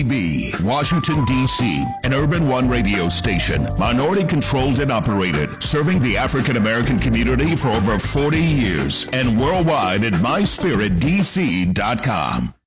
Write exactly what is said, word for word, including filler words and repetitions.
B, Washington, D C, an Urban One radio station, minority controlled and operated, serving the African American community for over forty years, and worldwide at my spirit d c dot com.